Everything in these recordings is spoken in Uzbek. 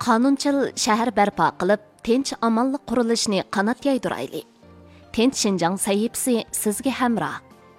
qonunchil shahar barpo qilib, tinch amonlik qurilishini qanot yaydirayli. Tinch Shinjang sahifasi sizga hamroh.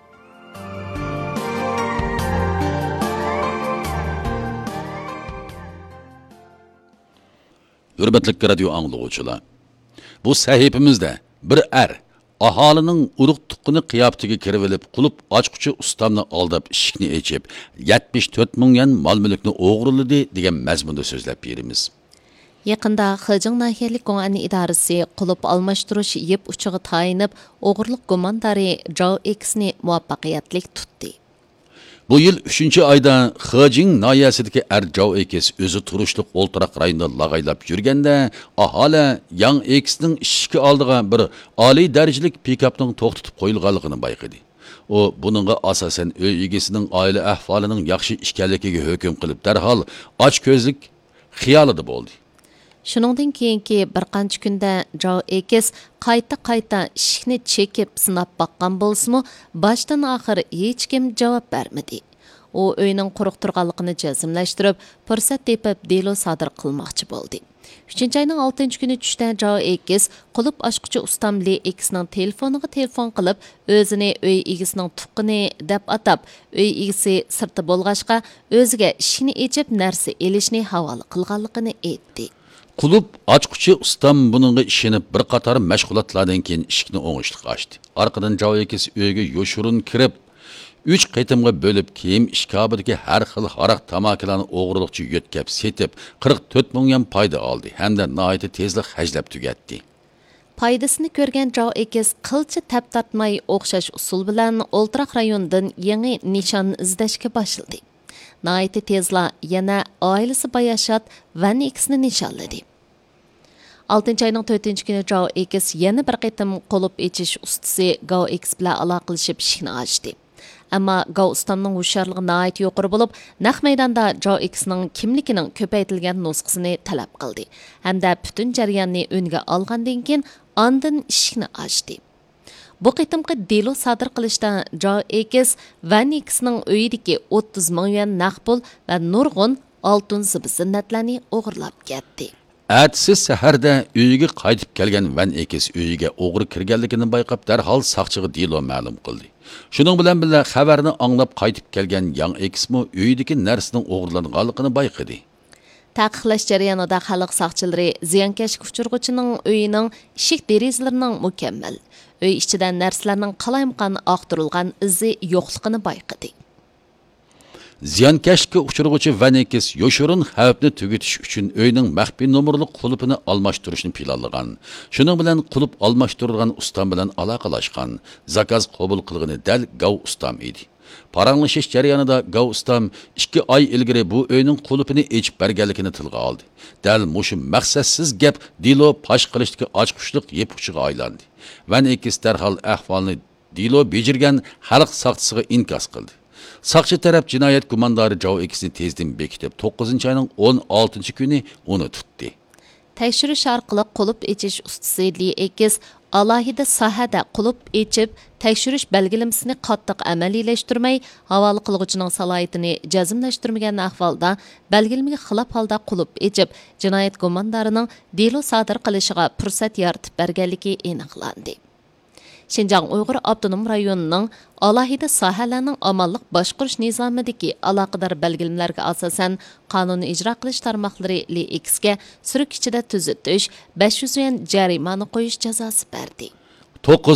Hürmetlik radio anglaguvchilar. Bu sahifamizda bir aholining urug' tuqqini qiyofatiga kirib olib, qulub ochquchi ustamni aldab ishikni echib, 74 ming yuan mol-mulkni o'g'riladi degan mazmunda so'zlab beramiz. Yaqında Xijing nahiyalik Gong'an idorasi qulub almashtirish yeb uchiga tayinib, o'g'irlik gumondori Zhao Xni muvaffaqiyatli tutdi. Bu yil 3-oyda Xijing noyasidagi Zhao X o'zi turishliq o'ltiraq rayonda lag'aylab yurganda, aholi Yang Xning ishiki oldiga bir oliy darajalik pikapning to'xtatib qo'yilganligini bayqadi. O buningga asosan uy egasining oila ahvolining yaxshi ekanligiga hukm qilib, darhol och ko'zlik xiyolida bo'ldi. Shuningdan keyingi bir qancha kunda Zhao X qayta ishikni chekib sinab baqqan bo'lsa-mu, boshdan oxir hech kim javob bermadi. U uyning quruq turganligini jazmlashtirib, fursat tepib delo sodir qilmoqchi bo'ldi. 3-oyning 6-kuni tushda Zhao X qulub ochquchi ustam Li Xning telefoniga telefon qilib, o'zini uy egasining tuqqini deb atab, uy egasi sirti bo'lg'ashqa o'ziga ishini echib narsa elishni havola qilganligini aytdi. Qulub ochquchi ustam buningga ishonib bir qator mashg'ulotlardan keyin ishikni o'ngishli ochdi. Orqadan Zhao X uyga yoshurun kirib, 3 qaytimga bo'lib kiyim ishkabidagi har xil haraq tamakilarni o'g'rilikchi yo'tkab setib 44 ming yuan foyda oldi hamda nihoyat tezlik hajlab tugatdi. Foydasini ko'rgan Zhao X qilcha tap tortmay o'xshash usul bilan o'ltiraq rayondan yangi nishon izlashga boshladi. Nihoyat tezla yana oilasi Bayashat Van Xni nishonladi. 6-oyning 4-kuni Zhao X yana bir qaytim qolib echish ustasi Gao X bilan aloqalashib ishni ochdi. Ammo Gao ustamning hushyorligi nihoyat yuqori bo'lib, naq maydonda Zhao Xning kimligining ko'paytirilgan nusxasini talab qildi. Hamda butun jarayonni o'nga olgandan keyin ondan ishni ochdi. Bu qitimqi delo sodir qilishda Zhao X Van Xning uyidagi 30 ming yuan naq pul va nurg'un oltin ziynatlarni o'g'irlab ketdi. Ertesi saharda uyiga qaytib kelgan Van X uyiga o'g'ri kirganligini bayqab, darhol soqchiga delo ma'lum qildi. Shuning bilan birga xabarni anglab qaytib kelgan Yang X mo uyidagi narsaning o'g'irlanganligini bayqadi. Taqiqlash jarayonida xalq soqchilari ziyankesh uchirg'uchining uyining eshik derazalarining mukammal, uy ichidan narsalarning qalayimqon oqtirilgan izi yo'qligini bayqadi. Ziyankashga uchirg'uchi Van X yoshurun xavfni tugutish uchun uyning maxfiy nomerli qulupini almashtirishni planlagan. Shuning bilan qulub almashtirilgan ustam bilan aloqalashgan. Zakaz qabul qilgani dal Gao ustam edi. Paranglashish jarayonida Gao ustam 2 oy ilgari bu uyning qulupini echib berganligini tilga oldi. Dal mushu maqsadsiz gap dilo pash qilishdagi ochquchlik yepuchiga aylandi. Van X darhol ahvolni dilo bejirgan xalq soqchisiga inkos qildi. Saqchi taraf jinoyat gumondori Zhao Xni tezdan bekitib, 9-oyning 16-kuni uni tutdi. Tekshirish orqali qulub echish ustasi Li X alohida sohada qulub echib, tekshirish belgilamasini qattiq amaliyleştirmay, havola qilg'uchining salohiyatini jazmlashtirmagan ahvolda belgilamga xilof holda qulub echib, jinoyat gumondorining delo sodir qilishiga fursat yaratib berganligi aniqlandi. Şinjan Uyghur Abdunum rayonining alohida sohalarning amonlik boshqarish nizomidagi aloqador belgilamlarga asosan qonunni ijro qilish tarmoqlari Li Xga suruk ichida tuzitish, 500 yuan jarimani qo'yish jazosi berdi.